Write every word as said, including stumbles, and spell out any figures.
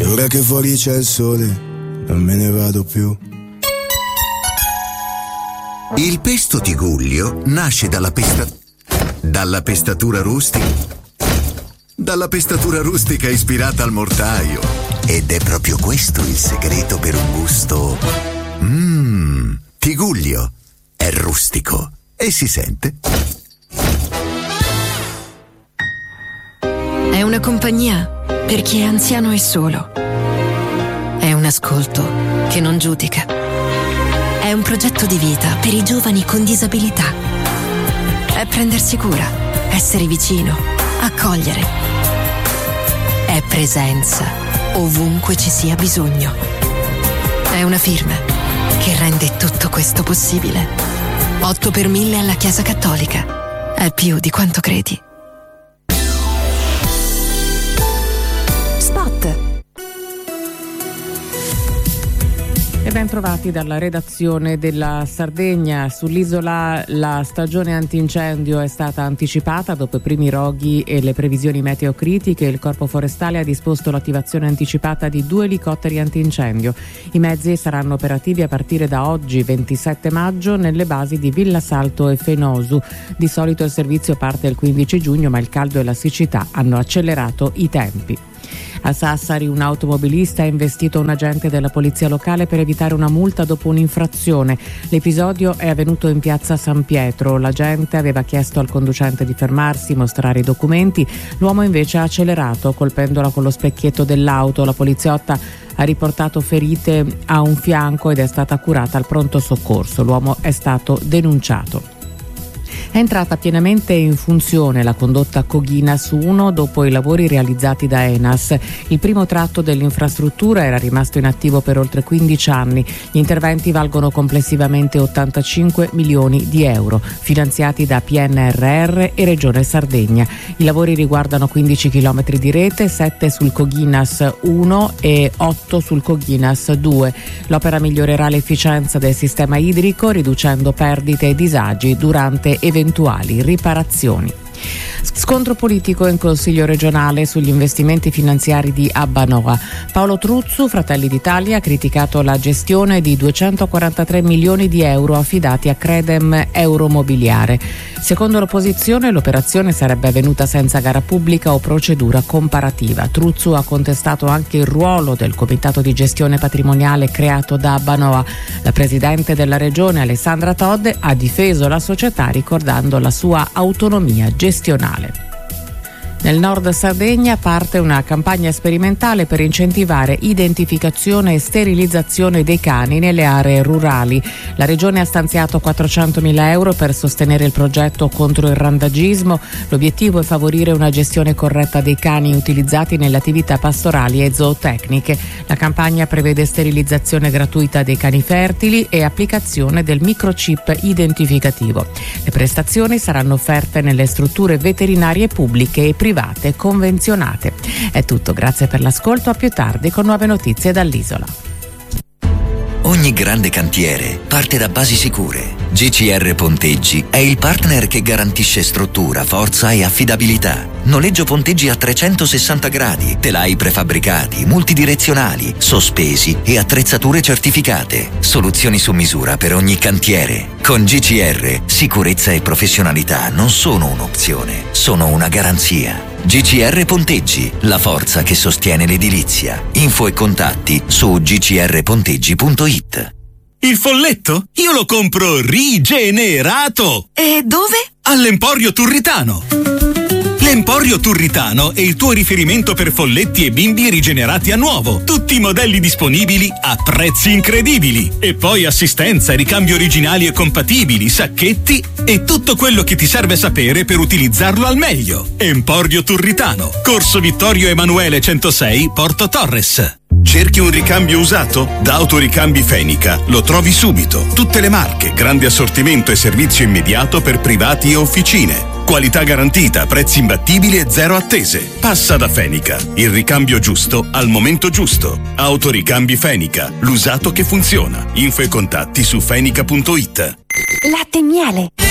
ora che fuori c'è il sole, non me ne vado più. Il pesto Tigullio nasce dalla pesta... dalla pestatura rustica. Dalla pestatura rustica ispirata al mortaio. Ed è proprio questo il segreto per un gusto... Mmm, Tigullio. È rustico e si sente. È una compagnia per chi è anziano e solo. È un ascolto che non giudica. È un progetto di vita per i giovani con disabilità. È prendersi cura, essere vicino, accogliere. È presenza ovunque ci sia bisogno. È una firma che rende tutto questo possibile. otto per mille alla Chiesa Cattolica. È più di quanto credi. E ben trovati dalla redazione della Sardegna. Sull'isola la stagione antincendio è stata anticipata dopo i primi roghi e le previsioni meteo critiche. Il Corpo Forestale ha disposto l'attivazione anticipata di due elicotteri antincendio. I mezzi saranno operativi a partire da oggi, ventisette maggio, nelle basi di Villasalto e Fenosu. Di solito il servizio parte il quindici giugno, ma il caldo e la siccità hanno accelerato i tempi. A Sassari un automobilista ha investito un agente della polizia locale per evitare una multa dopo un'infrazione. L'episodio è avvenuto in piazza San Pietro. L'agente aveva chiesto al conducente di fermarsi, mostrare i documenti. L'uomo invece ha accelerato colpendola con lo specchietto dell'auto. La poliziotta ha riportato ferite a un fianco ed è stata curata al pronto soccorso. L'uomo è stato denunciato. È entrata pienamente in funzione la condotta Coghinas uno dopo i lavori realizzati da ENAS. Il primo tratto dell'infrastruttura era rimasto inattivo per oltre quindici anni. Gli interventi valgono complessivamente ottantacinque milioni di euro, finanziati da P N R R e Regione Sardegna. I lavori riguardano quindici chilometri di rete, sette sul Coghinas uno e otto sul Coghinas due. L'opera migliorerà l'efficienza del sistema idrico, riducendo perdite e disagi durante eventuali riparazioni. Scontro politico in Consiglio regionale sugli investimenti finanziari di Abbanoa. Paolo Truzzu, Fratelli d'Italia, ha criticato la gestione di duecentoquarantatré milioni di euro affidati a Credem Euromobiliare. Secondo l'opposizione l'operazione sarebbe avvenuta senza gara pubblica o procedura comparativa. Truzzu ha contestato anche il ruolo del comitato di gestione patrimoniale creato da Abbanoa. La presidente della regione Alessandra Todde ha difeso la società ricordando la sua autonomia gestionale. Nel nord Sardegna parte una campagna sperimentale per incentivare identificazione e sterilizzazione dei cani nelle aree rurali. La regione ha stanziato quattrocentomila euro per sostenere il progetto contro il randagismo. L'obiettivo è favorire una gestione corretta dei cani utilizzati nelle attività pastorali e zootecniche. La campagna prevede sterilizzazione gratuita dei cani fertili e applicazione del microchip identificativo. Le prestazioni saranno offerte nelle strutture veterinarie pubbliche e private convenzionate. È tutto, grazie per l'ascolto, a più tardi con nuove notizie dall'isola. Ogni grande cantiere parte da basi sicure. G C R Ponteggi è il partner che garantisce struttura, forza e affidabilità. Noleggio ponteggi a trecentosessanta gradi, telai prefabbricati, multidirezionali, sospesi e attrezzature certificate. Soluzioni su misura per ogni cantiere. Con G C R, sicurezza e professionalità non sono un'opzione, sono una garanzia. G C R Ponteggi, la forza che sostiene l'edilizia. Info e contatti su g c r ponteggi punto i t. Il folletto? Io lo compro rigenerato! E dove? All'Emporio Turritano! L'Emporio Turritano è il tuo riferimento per folletti e bimbi rigenerati a nuovo. Tutti i modelli disponibili a prezzi incredibili. E poi assistenza, ricambi originali e compatibili, sacchetti e tutto quello che ti serve sapere per utilizzarlo al meglio. Emporio Turritano, Corso Vittorio Emanuele centosei, Porto Torres. Cerchi un ricambio usato? Da Autoricambi Fenica lo trovi subito. Tutte le marche, grande assortimento e servizio immediato per privati e officine. Qualità garantita, prezzi imbattibili e zero attese. Passa da Fenica, il ricambio giusto al momento giusto. Autoricambi Fenica, l'usato che funziona. Info e contatti su fenica punto i t. Latte e miele.